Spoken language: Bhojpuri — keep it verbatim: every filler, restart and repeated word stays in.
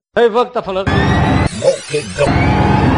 Hey, vâng, tập phật lực. Một cái gầm